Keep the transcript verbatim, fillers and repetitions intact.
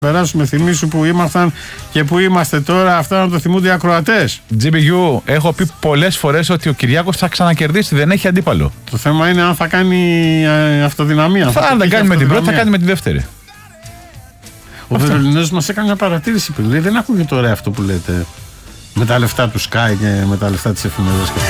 Περάσουμε, θυμίσου που ήμασταν και που είμαστε τώρα, αυτά να το θυμούνται οι ακροατές. τζι μπι γιου, έχω πει πολλές φορές ότι ο Κυριάκος θα ξανακερδίσει, δεν έχει αντίπαλο. Το θέμα είναι αν θα κάνει αυτοδυναμία. Θα, αν δεν κάνει με την πρώτη, θα κάνει με τη δεύτερη. Ο Βερολινός μας έκανε μια παρατήρηση πριν. Λέει, δεν ακούγεται ωραία αυτό που λέτε. Με τα λεφτά του Sky και με τα λεφτά της εφημερίδας.